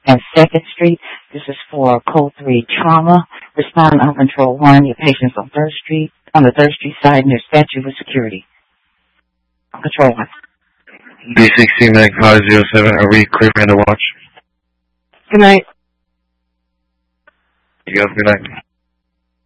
and 2nd Street. This is for Code 3 Trauma. Respond on Control 1. Your patient's on 3rd Street, on the 3rd Street side near Statue with Security. Control 1. D16 Magpie 07, are we clear for the watch? Good night. You guys, good night.